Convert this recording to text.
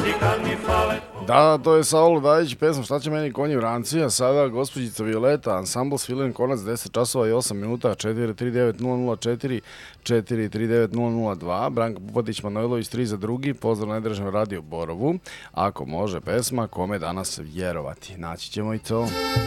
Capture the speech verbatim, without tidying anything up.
Da, to je Saulo Dajić, pesma Šta će meni konji vranci, a sada gospođica Violeta, ansambl Svilen konac, deset časova i osam minuta, četiri tri devet nula nula četiri, četiri tri devet nula nula dva, Branka Pupatić, Manojlović, tri za drugi, pozdrav najdražem Radio Borovu, ako može pesma, kome danas vjerovati, naći ćemo i to.